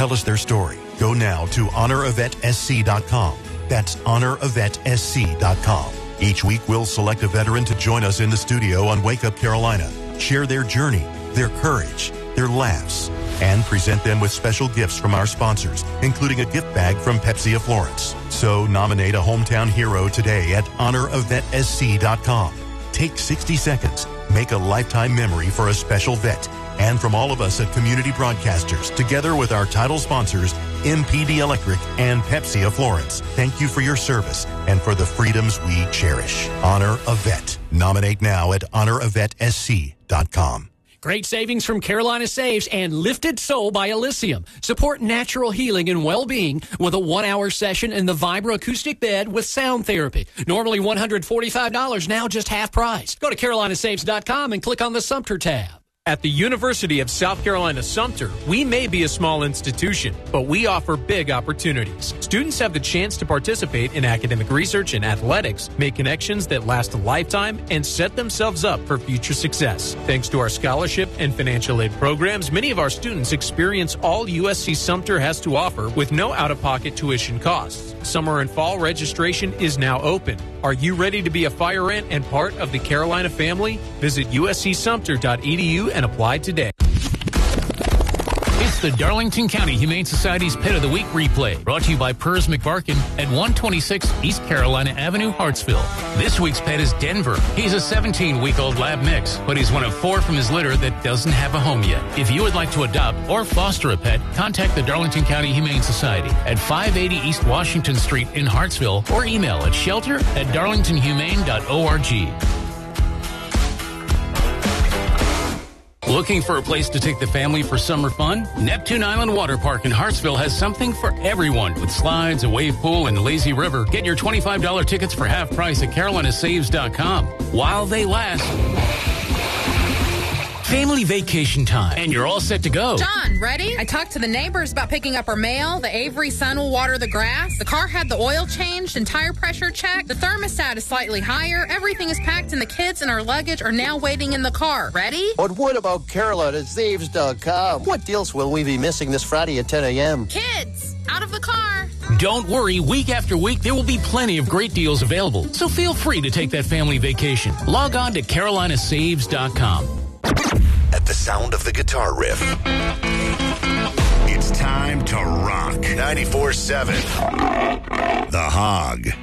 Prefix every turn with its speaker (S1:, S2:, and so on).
S1: tell us their story. Go now to honораvetSC.com. That's honораvetSC.com. Each week, we'll select a veteran to join us in the studio on Wake Up Carolina, share their journey, their courage, their laughs, and present them with special gifts from our sponsors, including a gift bag from Pepsi of Florence. So nominate a hometown hero today at honораvetSC.com. Take 60 seconds. Make a lifetime memory for a special vet. And from all of us at Community Broadcasters, together with our title sponsors, MPD Electric and Pepsi of Florence, thank you for your service and for the freedoms we cherish. Honor a Vet. Nominate now at honораvetSC.com.
S2: Great savings from Carolina Saves and Lifted Soul by Elysium. Support natural healing and well-being with a 1-hour session in the Vibra acoustic bed with sound therapy. Normally $145, now just half price. Go to carolinasaves.com and click on the Sumter tab.
S3: At the University of South Carolina Sumter, we may be a small institution, but we offer big opportunities. Students have the chance to participate in academic research and athletics, make connections that last a lifetime, and set themselves up for future success. Thanks to our scholarship and financial aid programs, many of our students experience all USC Sumter has to offer with no out-of-pocket tuition costs. Summer and fall registration is now open. Are you ready to be a fire ant and part of the Carolina family? Visit uscsumter.edu and apply today.
S4: It's the Darlington County Humane Society's Pet of the Week replay, brought to you by Pers McBarkin at 126 East Carolina Avenue, Hartsville. This week's pet is Denver. He's a 17-week-old lab mix, but he's one of 4 from his litter that doesn't have a home yet. If you would like to adopt or foster a pet, contact the Darlington County Humane Society at 580 East Washington Street in Hartsville or email at shelter@darlingtonhumane.org. Looking for a place to take the family for summer fun? Neptune Island Water Park in Hartsville has something for everyone. With slides, a wave pool, and lazy river, get your $25 tickets for half price at carolinasaves.com. While they last. Family vacation time, and you're all set to go.
S5: John, ready? I talked to the neighbors about picking up our mail. The Avery Sun will water the grass. The car had the oil changed and tire pressure checked. The thermostat is slightly higher. Everything is packed, and the kids and our luggage are now waiting in the car. Ready?
S6: But what about carolinasaves.com? What deals will we be missing this Friday at 10 a.m.?
S5: Kids, out of the car.
S4: Don't worry, week after week, there will be plenty of great deals available. So feel free to take that family vacation. Log on to carolinasaves.com.
S7: At the sound of the guitar riff, it's time to rock. 94.7 The Hog.